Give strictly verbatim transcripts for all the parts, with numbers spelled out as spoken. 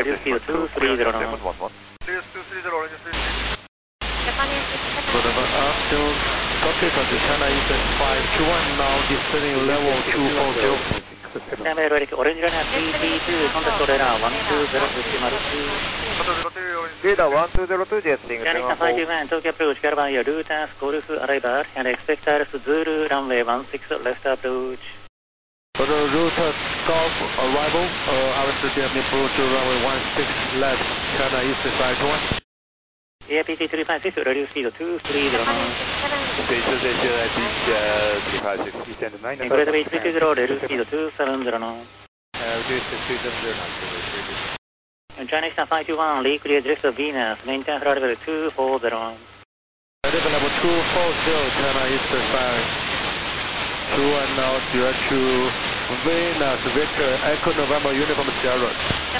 レディオスピードツースリーゼロなな。 レディオスツースリーゼロ、オレンジスイッチ。 Good afternoon, Scottish to China Eastern five two one, now descending level two four zero. エムエル オレンジライナースリースリーツー、コンタクトレーダーワンツーゼロデシマルツー。 レーダーワンツーゼロツー、ジェスティング。 ジャニスタファイブワン、東京アプローチ、キャラバンやルータンス、ゴルフ、アライバー、and expect us Zulu runway one six left approach. For the route Gulf arrival, uh, R S D M approach runway one six left, China Eastern five two one. A I P C three five six, radio speed two three zero nine. Station station I P C three five six, descend nine. Greater H three two zero, radio speed two seven zero nine. Reduce to three seven zero nine. Chinese five two one, Lee clear drift of Venus, maintain flight level two four zero. Level level two four zero, China Eastern five two one, now direct to Venus, Victor, Echo November, Uniform Sierra.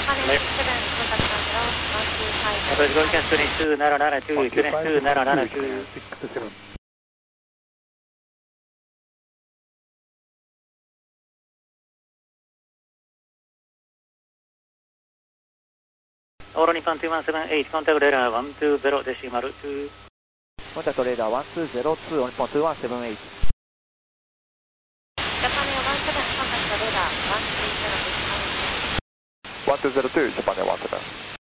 Average going gas twenty-two nine nine two, twenty-two nine nine two. All Nippon two one seven eight, contact radar one two zero decimal two. Contact radar one two zero two, Nippon two one seven eight. Japan Air one seven, contact radar one two zero decimal two. one two zero two、ジャパンエアワンセブン。